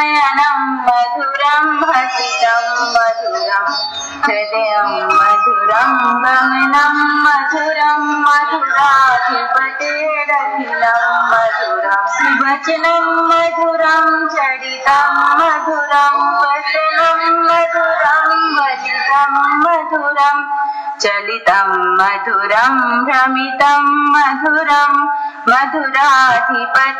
नयनं मधुरं हसितं मधुरं हृदयं मधुरं गमनं मधुरं मधुराधिपतेरखिलं मधुरं वचनं मधुरं चरितं मधुरं वचनं मधुरं वचितं मधुरं चलितं मधुरं भ्रमितं मधुरं मधुराधिपति